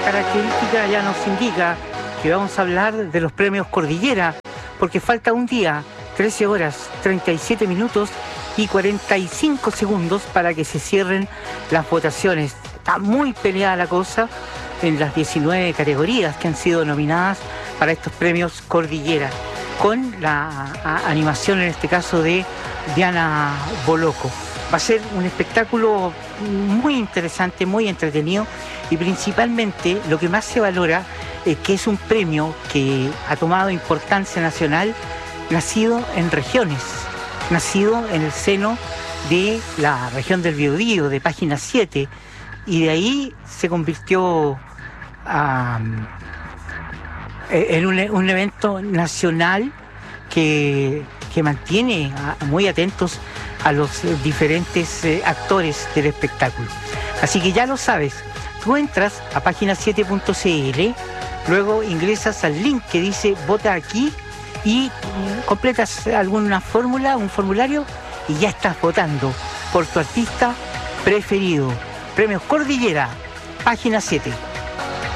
característica ya nos indica que vamos a hablar de los premios Cordillera, porque falta un día, 13 horas, 37 minutos y 45 segundos para que se cierren las votaciones. Está muy peleada la cosa en las 19 categorías que han sido nominadas para estos premios Cordillera, con la animación en este caso de Diana Boloco. Va a ser un espectáculo muy interesante, muy entretenido, y principalmente lo que más se valora es que es un premio que ha tomado importancia nacional, nacido en regiones, nacido en el seno de la región del Biobío, de Página 7, y de ahí se convirtió en un evento nacional que mantiene muy atentos a los diferentes actores del espectáculo. Así que ya lo sabes, tú entras a página7.cl, luego ingresas al link que dice vota aquí y completas alguna fórmula, un formulario, y ya estás votando por tu artista preferido. Premios Cordillera, Página 7.